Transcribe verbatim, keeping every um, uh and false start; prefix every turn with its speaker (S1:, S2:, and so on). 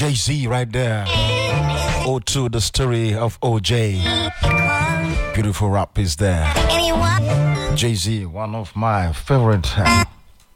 S1: Jay-Z right there. O two, the story of O J. Beautiful rap is there. Jay-Z, one of my favorite uh,